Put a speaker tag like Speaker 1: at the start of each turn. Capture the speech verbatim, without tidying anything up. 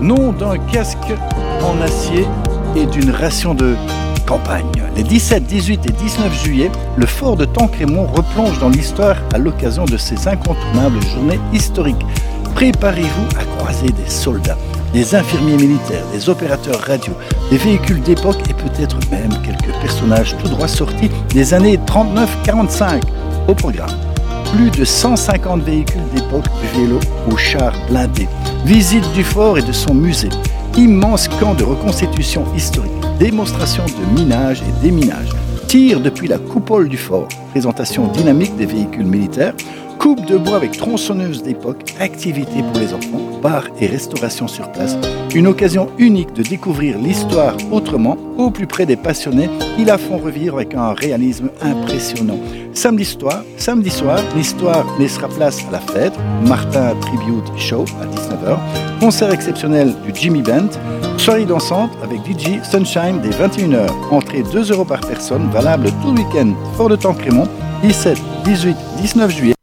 Speaker 1: nom d'un casque en acier et d'une ration de campagne. Les dix-sept, dix-huit et dix-neuf juillet, le fort de Tancrémont replonge dans l'histoire à l'occasion de ces incontournables journées historiques. Préparez-vous à croiser des soldats, des infirmiers militaires, des opérateurs radio, des véhicules d'époque et peut-être même quelques personnages tout droit sortis des années trente-neuf quarante-cinq. Au programme, plus de cent cinquante véhicules d'époque du vélo aux chars blindés, visite du fort et de son musée, immense camp de reconstitution historique, démonstration de minage et déminage, tir depuis la coupole du fort, présentation dynamique des véhicules militaires, coupe de bois avec tronçonneuse d'époque, activités pour les enfants, bar et restauration sur place. Une occasion unique de découvrir l'histoire autrement, au plus près des passionnés qui la font revivre avec un réalisme impressionnant. Samedi soir, samedi soir, l'histoire laissera place à la fête, Martin Tribute Show à dix-neuf heures, concert exceptionnel du Jimmy Band, soirée dansante avec D J Sunshine dès vingt et une heures. Entrée deux euros par personne, valable tout le week-end. Fort de Tancrémont, dix-sept, dix-huit, dix-neuf juillet.